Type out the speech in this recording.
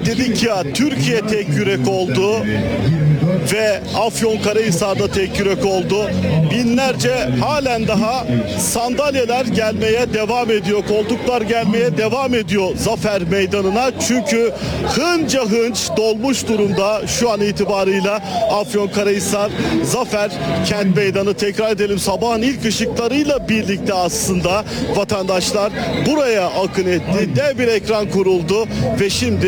dedik ya, Türkiye tek yürek oldu ve Afyonkarahisar'da tek yürek oldu. Binlerce halen daha sandalyeler gelmeye devam ediyor. Koltuklar gelmeye devam ediyor Zafer Meydanı'na. Çünkü hınca hınç dolmuş durumda şu an itibarıyla Afyonkarahisar Zafer Kent Meydanı. Tekrar edelim, sabahın ilk ışıklarıyla birlikte aslında vatandaşlar buraya akın etti. Dev bir ekran kuruldu ve şimdi